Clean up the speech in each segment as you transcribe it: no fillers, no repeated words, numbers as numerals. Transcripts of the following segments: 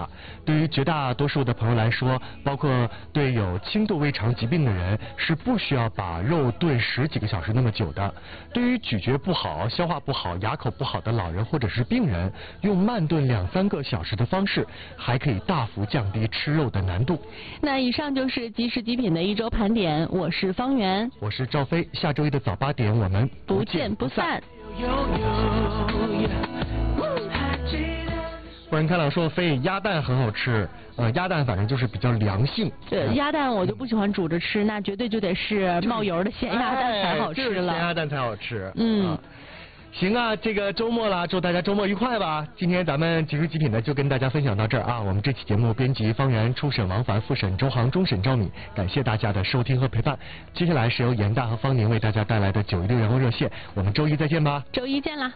了。对于绝大多数的朋友来说，包括对有轻度胃肠疾病的人，是不需要把肉炖10几个小时那么久的。对于咀嚼不好、消化不好、牙口不好的老人或者是病人，用慢炖2、3个小时的方式，还可以大幅降低吃肉的难度。 那以上就是即食极品的一周盘点，我是方圆， 我是赵飞，下周一的早8点我们不见不散。 忽然看到说飞鸭蛋很好吃，鸭蛋反正就是比较良性。 对，鸭蛋我就不喜欢煮着吃，那绝对就得是冒油的咸鸭蛋才好吃了。 就是咸鸭蛋才好吃。行啊，这个周末了，祝大家周末愉快吧。今天咱们即食极品呢就跟大家分享到这儿啊。我们这期节目编辑方圆，初审王凡，复审周航，终审赵敏，感谢大家的收听和陪伴。接下来是由严大和方宁为大家带来的916阳光热线，我们周一再见吧。 周一见啦。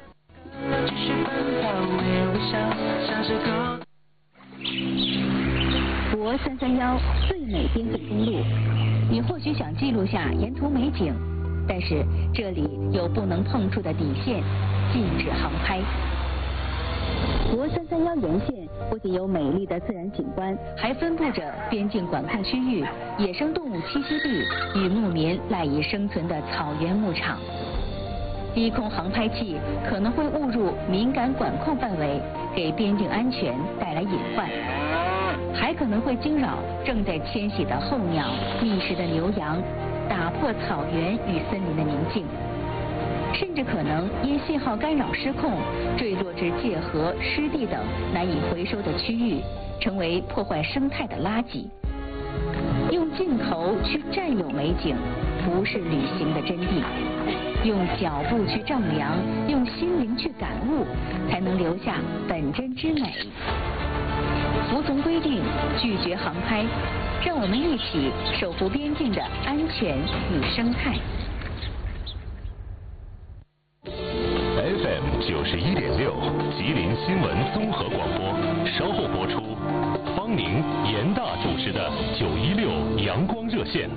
国331最美边境公路，你或许想记录下沿途美景，但是这里有不能碰触的底线，禁止航拍。国331沿线不仅有美丽的自然景观，还分布着边境管控区域、野生动物栖息地与牧民赖以生存的草原牧场。低空航拍器可能会误入敏感管控范围，给边境安全带来隐患，还可能会惊扰正在迁徙的候鸟、觅食的牛羊，打破草原与森林的宁静，甚至可能因信号干扰失控，坠落至界河、湿地等难以回收的区域，成为破坏生态的垃圾。用镜头去占有美景，不是旅行的真谛。用脚步去丈量，用心灵去感悟，才能留下本真之美。服从规定，拒绝航拍，让我们一起守护边境的安全与生态。 FM 91.6，吉林新闻综合广播，稍后播出。方宁、严大主持的916阳光热线。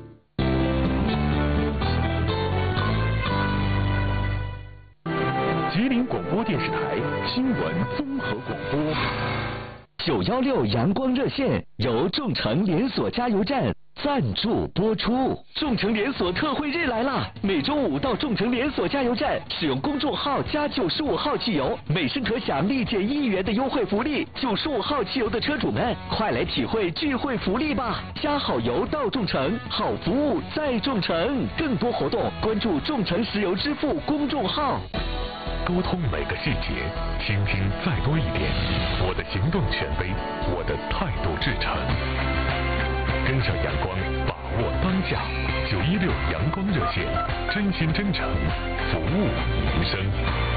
吉林广播电视台新闻综合广播。 916阳光热线由众诚连锁加油站赞助播出。众诚连锁特惠日来啦！每周5到众诚连锁加油站使用公众号加95号汽油，每升可享立减1元的优惠福利。95号汽油的车主们，快来体会聚会福利吧！加好油到众诚，好服务在众诚。更多活动关注众诚石油支付公众号。 沟通每个细节，倾听再多一点。我的行动权威，我的态度至诚。跟上阳光，把握当下。916阳光热线，真心真诚，服务民生。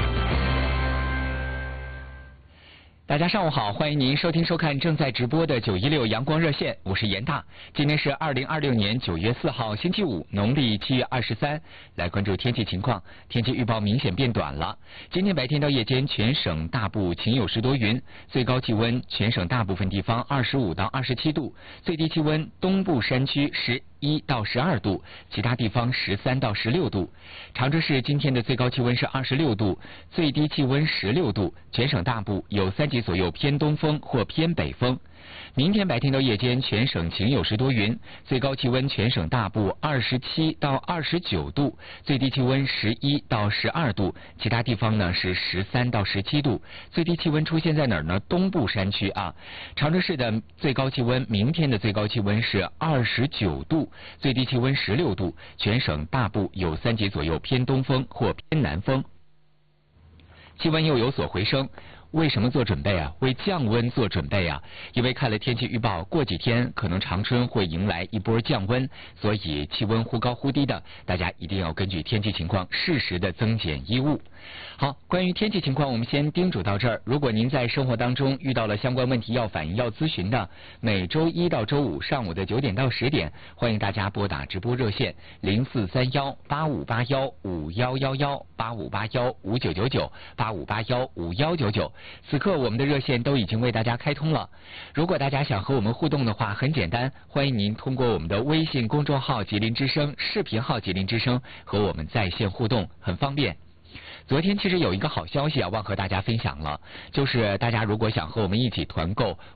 大家上午好，欢迎您收听收看正在直播的916阳光热线，我是严大。今天是2026年9月4号星期五，农历7月23。来关注天气情况，天气预报明显变短了。今天白天到夜间全省大部晴有时多云，最高气温全省大部分地方25到27度，最低气温东部山区11到12度，其他地方13到16度。常州市今天的最高气温是26度，最低气温16度，全省大部有3级左右偏东风或偏北风。明天白天到夜间全省晴有时多云，最高气温全省大部27到29度，最低气温11到12度，其他地方呢是13到17度。最低气温出现在哪儿呢？东部山区啊。常州市的最高气温，明天的最高气温是29度，最低气温16度，全省大部有3级左右偏东风或偏南风。气温又有所回升。为什么做准备啊？为降温做准备啊！因为看了天气预报，过几天可能长春会迎来一波降温，所以气温忽高忽低的，大家一定要根据天气情况适时的增减衣物。好，关于天气情况，我们先叮嘱到这儿。如果您在生活当中遇到了相关问题要反映、要咨询的，每周1到周5上午的9点到10点，欢迎大家拨打直播热线0431-8581-5111、8581-5999、8581-5199。此刻我们的热线都已经为大家开通了。如果大家想和我们互动的话，很简单，欢迎您通过我们的微信公众号吉林之声、视频号吉林之声和我们在线互动，很方便。昨天其实有一个好消息啊，忘和大家分享了，就是大家如果想和我们一起团购